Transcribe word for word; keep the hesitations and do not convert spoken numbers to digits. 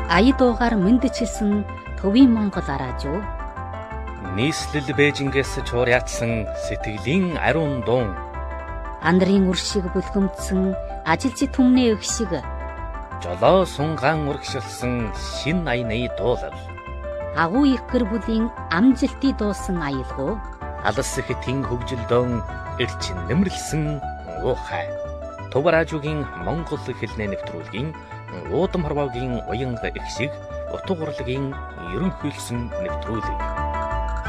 ая дуугаар мэндчилсэн төвийн Монгол араажуу. Нийслэл Бээжингээс чуур яатсан сэтгэлийн ариун дуун. Андрын үр шиг бүлгэмдсэн ажилчид түмний өх шиг. Жолоо сунгаан урагшилсан шин аяны дуулал. Агуу их гэр бүлийн амжилтыг дуусан аялгуу. Алс хэтийн хөгжилдөөн эрч нэмэрлсэн уухай. Төвраажуугийн Монгол хэлний нэвтрүүлгийн уудам хорвоогийн уянга их шиг утга урлагийн ерөнхийлсөн нэвтрүүлэг.